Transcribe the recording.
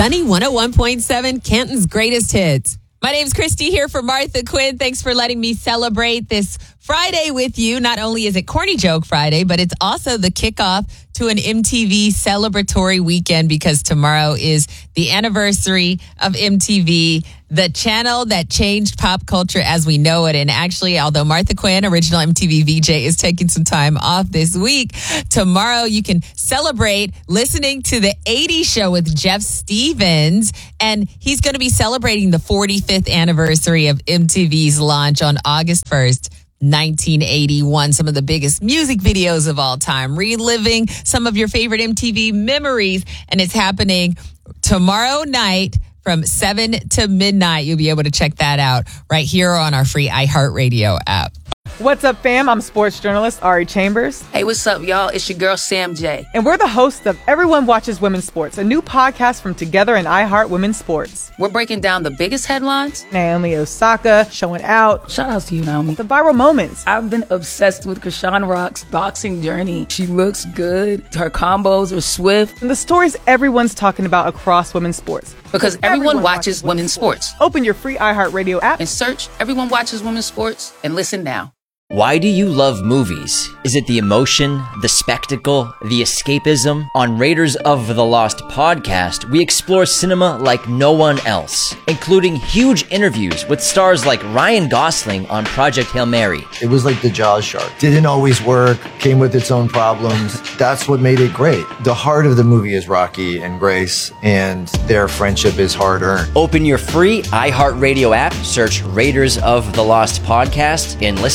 Sunny 101.7, Canton's greatest hits. My name's Christy here for Martha Quinn. Thanks for letting me celebrate this Friday with you. Not only is it Corny Joke Friday, but it's also the kickoff to an MTV celebratory weekend because tomorrow is the anniversary of MTV, the channel that changed pop culture as we know it. And actually, although Martha Quinn, original MTV VJ, is taking some time off this week, tomorrow you can celebrate listening to the 80s show with Jeff Stevens. And he's going to be celebrating the 45th anniversary of MTV's launch on August 1st. 1981, some of the biggest music videos of all time, reliving some of your favorite MTV memories. And it's happening tomorrow night from 7 to midnight. You'll be able to check that out right here on our free iHeartRadio app. What's up, fam? I'm sports journalist Ari Chambers. Hey, what's up, y'all? It's your girl, Sam J. And we're the hosts of Everyone Watches Women's Sports, a new podcast from Together and iHeart Women's Sports. We're breaking down the biggest headlines. Naomi Osaka showing out. Shout out to you, Naomi. The viral moments. I've been obsessed with Krishan Rock's boxing journey. She looks good. Her combos are swift. And the stories everyone's talking about across women's sports. Because everyone watches women's sports. Open your free iHeartRadio app and search Everyone Watches Women's Sports and listen now. Why do you love movies? Is it the emotion, the spectacle, the escapism? On Raiders of the Lost podcast, we explore cinema like no one else, including huge interviews with stars like Ryan Gosling on Project Hail Mary. It was like the Jaws shark. Didn't always work, came with its own problems. That's what made it great. The heart of the movie is Rocky and Grace, and their friendship is hard-earned. Open your free iHeartRadio app, search Raiders of the Lost podcast, and listen